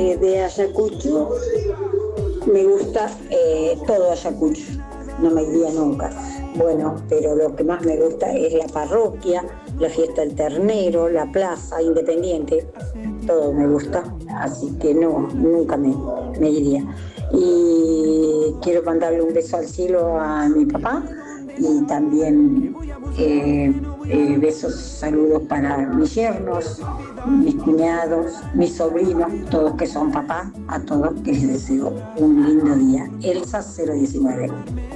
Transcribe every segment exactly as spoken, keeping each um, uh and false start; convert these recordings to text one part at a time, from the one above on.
Eh, de Ayacucho me gusta eh, todo Ayacucho, no me iría nunca. Bueno, pero lo que más me gusta es la parroquia, la fiesta del ternero, la plaza Independiente, todo me gusta, así que no, nunca me, me iría. Y quiero mandarle un beso al cielo a mi papá y también eh, eh, besos, saludos para mis yernos, mis cuñados, mis sobrinos, todos que son papás, a todos que les deseo un lindo día. Elsa cero diecinueve.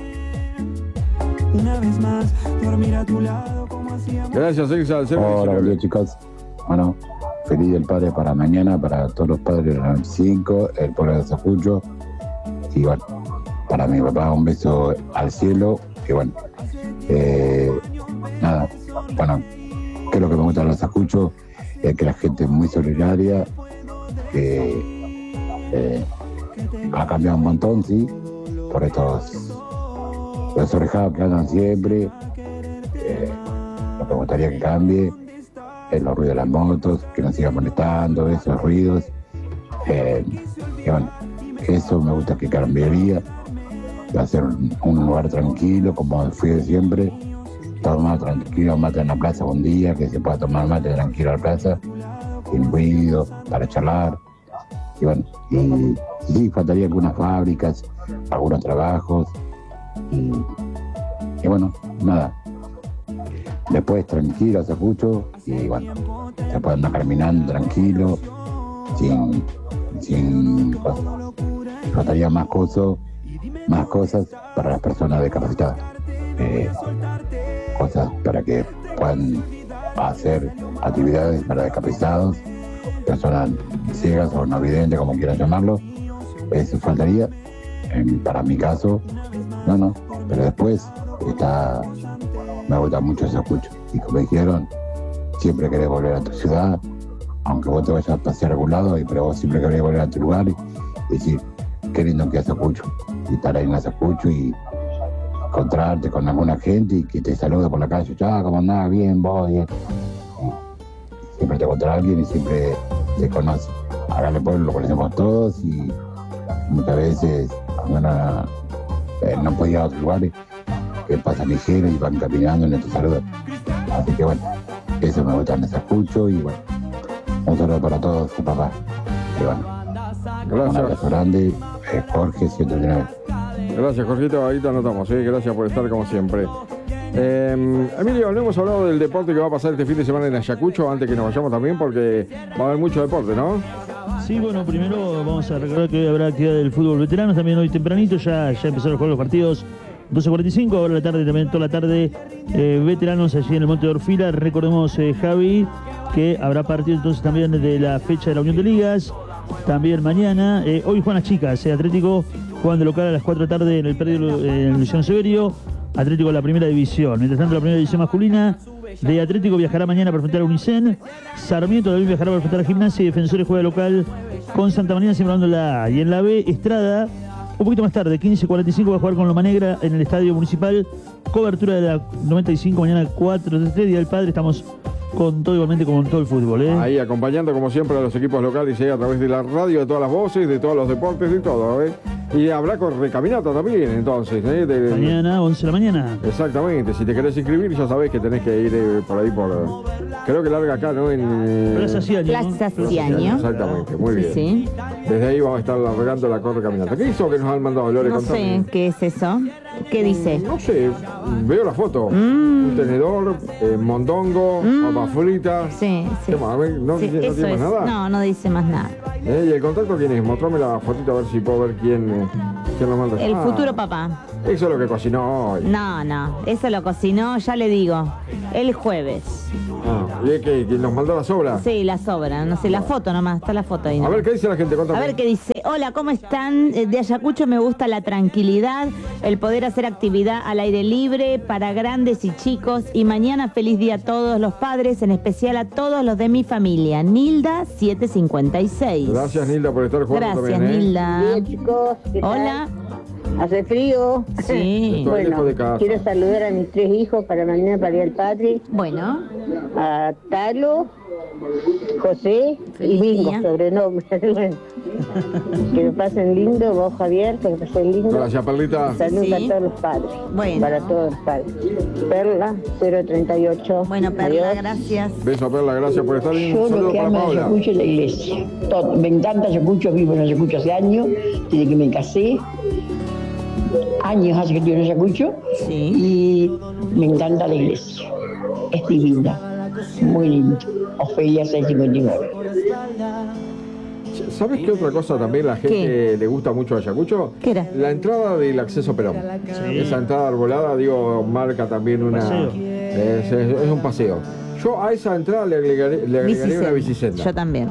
Una vez más, dormir a tu lado como hacíamos. Gracias, Elsa. Hola, buen día, chicos. Bueno, feliz Día del Padre para mañana, para todos los padres de la noventa y cinco, el pueblo de Ayacucho. Y bueno, para mi papá un beso al cielo. Y bueno, eh, nada, bueno, que es lo que me gusta de los Ayacucho, es que la gente es muy solidaria, que eh, ha cambiado un montón, sí, por estos los orejados que andan siempre. Eh, lo que me gustaría que cambie es los ruidos de las motos, que no sigan molestando, esos ruidos. Eh, y bueno, eso me gusta que cambiaría. Va a ser un, un lugar tranquilo, como fui de siempre. Tomar tranquilo, mate en la plaza un día, que se pueda tomar mate tranquilo en la plaza, sin ruido, para charlar. Y bueno, y, y sí, faltaría algunas fábricas, algunos trabajos. Y, y bueno, nada. Después tranquilo, hace mucho, y bueno, se puede andar caminando tranquilo, sin, sin cosas. Faltaría más cosas, más cosas para las personas discapacitadas. Eh, cosas para que puedan hacer actividades para discapacitados, personas ciegas o no videntes, como quieran llamarlo. Eso faltaría. En, para mi caso, no, no, pero después está, me gusta mucho ese escucho. Y como dijeron, siempre querés volver a tu ciudad, aunque vos te vayas a pasear a algún lado, pero vos siempre querés volver a tu lugar y decir, qué lindo que es Ayacucho, y estar ahí en Ayacucho y encontrarte con alguna gente y que te salude por la calle, ya, ¿cómo andás? Bien, vos, bien. Y siempre te encuentra alguien y siempre te conoce. Acá en el pueblo lo conocemos todos y muchas veces bueno, eh, no podía ir a otros lugares que pasan ligeros y van caminando y no te saludan. Así que bueno, eso me gusta en ese escucho y bueno, un saludo para todos, papá. Y bueno, gracias. Un abrazo grande, eh, Jorge ciento nueve. Gracias, Jorgito, ahorita anotamos, ¿eh? Gracias por estar como siempre. Eh, Emilio, no hemos hablado del deporte que va a pasar este fin de semana en Ayacucho, antes que nos vayamos también, porque va a haber mucho deporte, ¿no? Sí, bueno, primero vamos a recordar que hoy habrá actividad del fútbol veterano, también hoy tempranito, ya, ya empezaron a jugar los partidos, doce cuarenta y cinco, ahora la tarde, también toda la tarde, eh, veteranos allí en el Monte de Orfila. Recordemos, eh, Javi, que habrá partido entonces también de la fecha de la Unión de Ligas, también mañana, eh, hoy juegan las chicas, eh, Atlético juegan de local a las cuatro de la tarde en el predio eh, en Luciano Severio, Atlético de la primera división. Mientras tanto, la primera división masculina de Atlético viajará mañana para enfrentar a Unicen. Sarmiento también viajará para enfrentar a Gimnasia y Defensores juega local con Santa María, siempre hablando la A. Y en la B, Estrada, un poquito más tarde, quince cuarenta y cinco, va a jugar con Loma Negra en el Estadio Municipal. Cobertura de la noventa y cinco, mañana cuatro de tres, Día del Padre. Estamos con todo, igualmente como en todo el fútbol, ¿eh? Ahí acompañando como siempre a los equipos locales y a través de la radio, de todas las voces, de todos los deportes, de todo, ¿eh? Y habrá correcaminata también, entonces, ¿eh? De... Mañana, once de la mañana. Exactamente, si te querés inscribir ya sabés que tenés que ir eh, por ahí por... Creo que larga acá, ¿no? En eh... Plaza Ciaño. Plaza Ciaño. Exactamente, muy bien. Sí, sí. Desde ahí vamos a estar largando la correcaminata. ¿Qué hizo que nos han mandado, Lore? No Contame. sé qué es eso. ¿Qué dice? No sé, veo la foto. Mm. Un tenedor, eh, mondongo, Mm. papas fritas. Sí, sí. ¿Qué más? ¿No, Sí, dice- no eso tiene más es. nada? No, no dice más nada. Eh, ¿Y el contacto quién es? Mostrame la fotito a ver si puedo ver quién, eh, quién lo manda. El Ah, futuro papá. Eso es lo que cocinó hoy. No, no, eso lo cocinó, ya le digo, el jueves. Ah, ¿y es que, que nos mandó la sobra? Sí, la sobra, no sé, la foto nomás, está la foto ahí. A ¿no? ver, ¿qué dice la gente? Contame. A ver qué dice. Hola, ¿cómo están? Eh, De Ayacucho me gusta la tranquilidad, el poder hacer actividad al aire libre para grandes y chicos. Y mañana feliz día a todos los padres, en especial a todos los de mi familia. Nilda siete cincuenta y seis. Gracias, Nilda, por estar jugando Gracias, también, ¿eh? Nilda. Bien, chicos, ¿qué tal? Hola. Hace frío. Sí. Estoy lejos Bueno, de casa. quiero saludar a mis tres hijos para mañana para ir al Patri. Bueno, A Talo, José Feliz y Bingo, día. sobrenombre. Que lo pasen lindo, vos Javier, que lo pasen lindo. Gracias, Perlita. Saludos Sí. a todos los padres. Bueno. Para todos los padres. Perla, cero treinta y ocho. bueno, Perla, Adiós. gracias. Beso, Perla, gracias por estar. Y un Yo lo saludo que para amo de Paola. Ayacucho es la iglesia. Todo. Me encanta Ayacucho, vivo en Ayacucho hace años, desde que me casé. Años hace que estoy en Ayacucho. Sí. Y me encanta la iglesia. Es divina. Muy lindo. Ofelia seiscientos cincuenta y nueve. ¿Sabes qué otra cosa también la gente ¿Qué? le gusta mucho a Ayacucho? ¿Qué era? La entrada del acceso Perón. Sí. Esa entrada arbolada, digo, marca también una... Paseo. Es, es- es un paseo. Yo a esa entrada le agregaré, le agregaré una bicicenda. Yo también.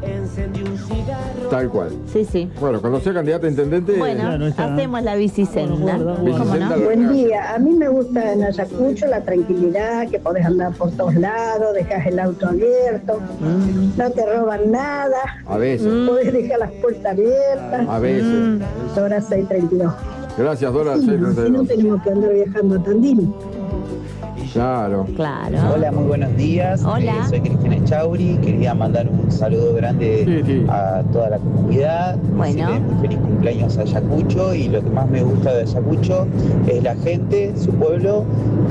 Tal cual. Sí, sí. Bueno, cuando sea candidato a intendente... Bueno, Claro, está. hacemos la bicicenda. Bueno, guarda, ¿Cómo Bicicenda no? lo- Buen día. A mí me gusta en Ayacucho la tranquilidad, que podés andar por todos lados, dejas el auto abierto, no te roban nada, A veces, podés dejar las puertas abiertas. a veces. Hora seis treinta y dos. Gracias, Dora. Sí, seis si treinta y no dos. tenemos que andar viajando a Tandil. Claro. Claro. Hola, muy buenos días. Hola. Eh, soy Cristina Chauri. Quería mandar un saludo grande Sí, sí. a toda la comunidad. Bueno. Decirle muy feliz cumpleaños a Ayacucho. Y lo que más me gusta de Ayacucho es la gente, su pueblo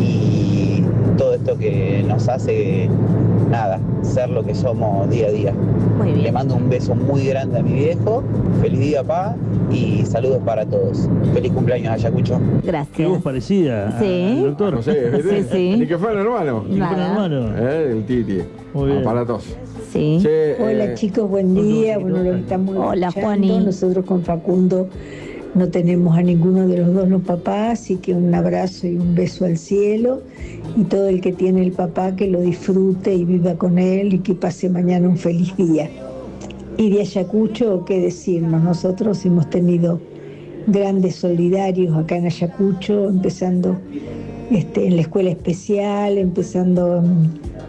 y todo esto que nos hace, nada, ser lo que somos día a día. Muy Le bien. mando un beso muy grande a mi viejo. Feliz día, pa. Y saludos para todos. Feliz cumpleaños, Ayacucho. Qué voz Gracias. parecida a- Sí. al doctor. No sé, ¿viste? Sí, sí. Ni que fuera hermano. Y con Nada. hermano. Eh, el Titi. Muy bien. Aparatos. Sí. Che, Hola eh, chicos, buen día. Bueno, lo que estamos Hola, escuchando, Juani. nosotros con Facundo no tenemos a ninguno de los dos los papás, así que un abrazo y un beso al cielo. Y todo el que tiene el papá que lo disfrute y viva con él y que pase mañana un feliz día. Y de Ayacucho, ¿qué decirnos? Nosotros hemos tenido grandes solidarios acá en Ayacucho, empezando este, en la escuela especial, empezando mm,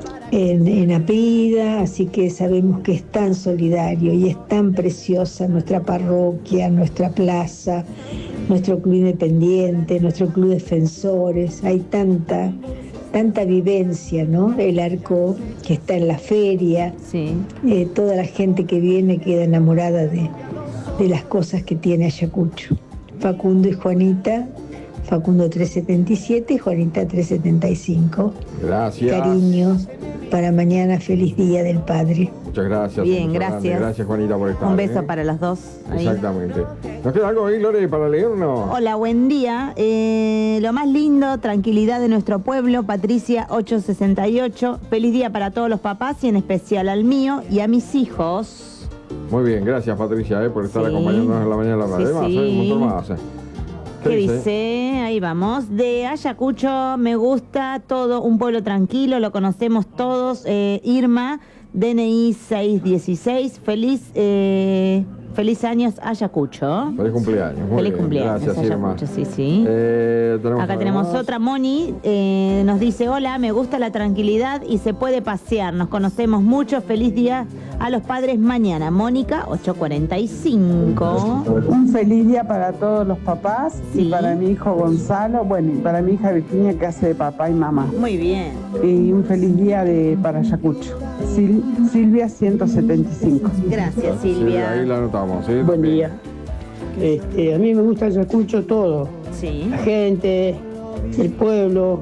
en, en Aprida, así que sabemos que es tan solidario y es tan preciosa nuestra parroquia, nuestra plaza, nuestro club independiente, nuestro club defensores, hay tanta, tanta vivencia, ¿no? El arco que está en la feria, Sí. eh, toda la gente que viene queda enamorada de, de las cosas que tiene Ayacucho. Facundo y Juanita, Facundo trescientos setenta y siete y Juanita trescientos setenta y cinco. Gracias. Cariños, para mañana feliz Día del Padre. Muchas gracias. Bien, un beso grande. gracias. Gracias, Juanita, por estar. Un beso ¿eh? para los dos. ahí. Exactamente. ¿Nos queda algo ahí, Lore, para leer o no? Hola, buen día. Eh, lo más lindo, tranquilidad de nuestro pueblo, Patricia ochocientos sesenta y ocho. Feliz día para todos los papás y en especial al mío y a mis hijos. Muy bien, gracias, Patricia, eh, por estar Sí. acompañándonos en la mañana de la radio. Sí, Además, sí. hay un montón más. eh. ¿Qué dice? Ahí vamos. De Ayacucho me gusta todo, un pueblo tranquilo, lo conocemos todos. Eh, Irma, D N I seiscientos dieciséis. Feliz, eh, feliz años Ayacucho. Feliz cumpleaños. Muy Feliz bien. cumpleaños Gracias, Irma. Ayacucho, sí, sí. Eh, tenemos Acá algo tenemos más. otra, Moni, eh, nos dice, hola, me gusta la tranquilidad y se puede pasear, nos conocemos mucho, feliz día a los padres mañana. Mónica, ochocientos cuarenta y cinco. Un feliz día para todos los papás Sí. y para mi hijo Gonzalo, bueno, y para mi hija Virginia que hace de papá y mamá. Muy bien. Y un feliz día de, para Ayacucho. Sil- Silvia ciento setenta y cinco. Gracias, Sí, Silvia. ahí la anotamos. ¿sí? Buen día. Este, a mí me gusta Ayacucho todo. Sí. La gente, el pueblo.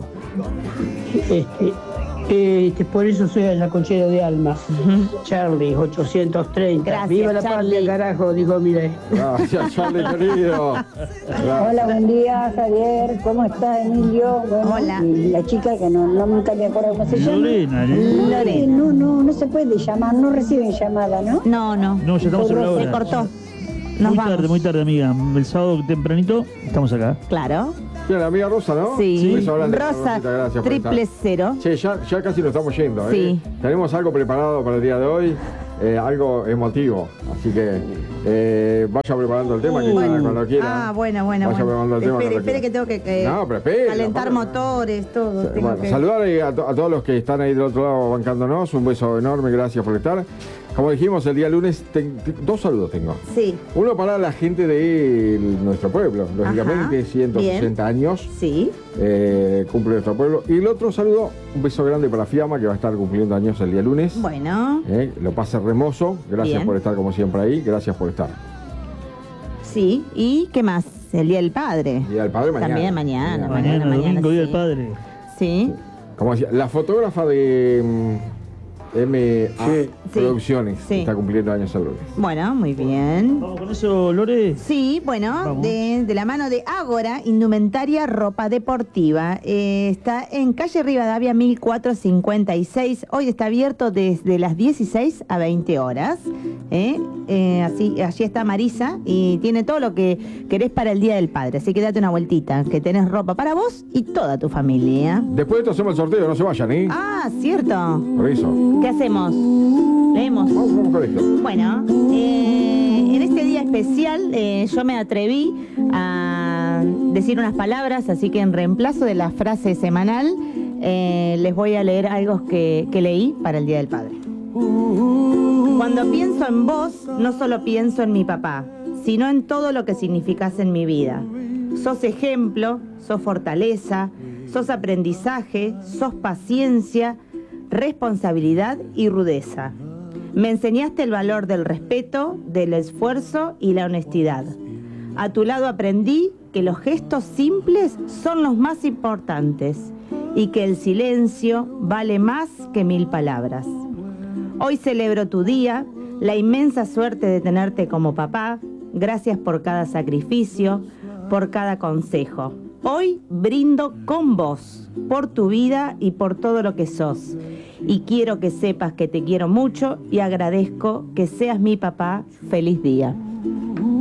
Este, este, por eso soy ayacuchero de alma. Charlie, ochocientos treinta. Gracias, Viva la Charlie. patria, carajo, dijo, mire. Gracias, Charlie, querido. Gracias. Hola, buen día, Javier. ¿Cómo está, Emilio? Bueno, Hola. y la chica que no, no nunca me acuerdo cómo se llama. Lorena, ¿eh? No, Lorena. no, no, no se puede llamar, no reciben llamada, ¿no? No, no. No, ya estamos sobre la Se hora. cortó. Nos Muy vamos. tarde, muy tarde, amiga. El sábado tempranito estamos acá. Claro. Bien, la amiga Rosa, ¿no? Sí. Un beso grande, Rosa, Rosita, gracias por triple estar. cero. Che, ya, ya casi nos estamos yendo. ¿eh? Sí. Tenemos algo preparado para el día de hoy, eh, algo emotivo. Así que eh, vaya preparando el tema que Bueno. cuando quiera. Ah, bueno, bueno, Vaya preparando bueno. el tema Espere, cuando espere que quiera. tengo que, que No, pero espere, calentar aparte- motores, todo. Tengo Bueno, que- saludar ahí a, to- a todos los que están ahí del otro lado bancándonos. Un beso enorme, gracias por estar. Como dijimos el día lunes, ten, dos saludos tengo. Sí. Uno para la gente de nuestro pueblo, lógicamente, Ajá, ciento sesenta bien. años. Sí. Eh, cumple nuestro pueblo. Y el otro saludo, un beso grande para Fiamma, que va a estar cumpliendo años el día lunes. Bueno. Eh, lo pase remoso. Gracias Bien. por estar como siempre ahí. Gracias por estar. Sí. ¿Y qué más? El Día del Padre. Día del Padre mañana. También mañana. Mañana, domingo, Día del Padre. Sí. Como decía, la fotógrafa de mm, M A Sí. Producciones Sí. está cumpliendo años el lunes. Bueno, muy bien. ¿Vamos con eso, Lore? Sí, bueno, de, de la mano de Ágora, indumentaria, ropa deportiva. Eh, está en calle Rivadavia mil cuatrocientos cincuenta y seis. Hoy está abierto desde las dieciséis a veinte horas. ¿eh? Eh, así, allí está Marisa y tiene todo lo que querés para el Día del Padre. Así que date una vueltita, que tenés ropa para vos y toda tu familia. Después de esto hacemos el sorteo, no se vayan, ¿eh? Ah, cierto. Por eso. ¿Qué hacemos? Leemos. Vamos, vamos con esto. Bueno, eh, en este día especial eh, yo me atreví a decir unas palabras, así que en reemplazo de la frase semanal eh, les voy a leer algo que, que leí para el Día del Padre. Cuando pienso en vos, no solo pienso en mi papá, sino en todo lo que significás en mi vida. Sos ejemplo, sos fortaleza, sos aprendizaje, sos paciencia, responsabilidad y rudeza. Me enseñaste el valor del respeto, del esfuerzo y la honestidad. A tu lado aprendí que los gestos simples son los más importantes y que el silencio vale más que mil palabras. Hoy celebro tu día, la inmensa suerte de tenerte como papá. Gracias por cada sacrificio, por cada consejo. Hoy brindo con vos, por tu vida y por todo lo que sos. Y quiero que sepas que te quiero mucho y agradezco que seas mi papá. Feliz día.